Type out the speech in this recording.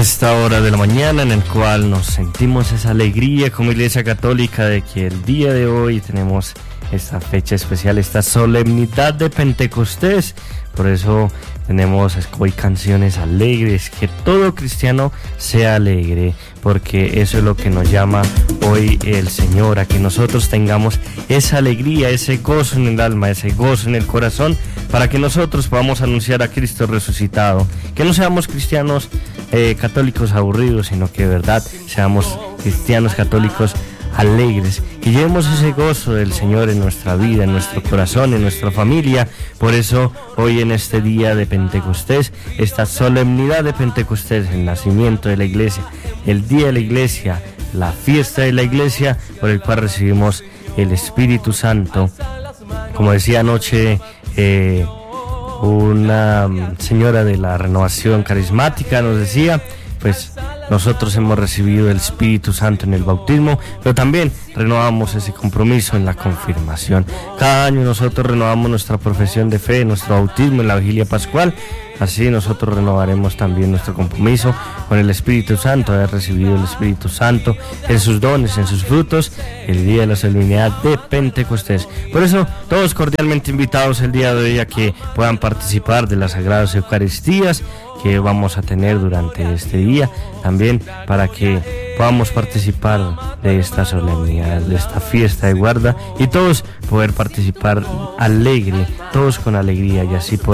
esta hora de la mañana en el cual nos sentimos esa alegría como Iglesia Católica de que el día de hoy tenemos esta fecha especial, esta solemnidad de Pentecostés. Por eso tenemos hoy canciones alegres, que todo cristiano sea alegre, porque eso es lo que nos llama hoy el Señor, a que nosotros tengamos esa alegría, ese gozo en el alma, ese gozo en el corazón, para que nosotros podamos anunciar a Cristo resucitado, que no seamos cristianos católicos aburridos, sino que de verdad seamos cristianos católicos alegres, que llevemos ese gozo del Señor en nuestra vida, en nuestro corazón, en nuestra familia. Por eso hoy en este día de Pentecostés, esta solemnidad de Pentecostés, el nacimiento de la iglesia, el día de la iglesia, la fiesta de la iglesia, por el cual recibimos el Espíritu Santo. Como decía anoche una señora de la Renovación Carismática, nos decía, pues nosotros hemos recibido el Espíritu Santo en el bautismo, pero también renovamos ese compromiso en la confirmación. Cada año nosotros renovamos nuestra profesión de fe, nuestro bautismo en la vigilia pascual. Así nosotros renovaremos también nuestro compromiso con el Espíritu Santo, haber recibido el Espíritu Santo en sus dones, en sus frutos, el día de la solemnidad de Pentecostés. Por eso, todos cordialmente invitados el día de hoy a que puedan participar de las Sagradas Eucaristías que vamos a tener durante este día, también para que podamos participar de esta solemnidad, de esta fiesta de guarda, y todos poder participar alegre, todos con alegría, y así poder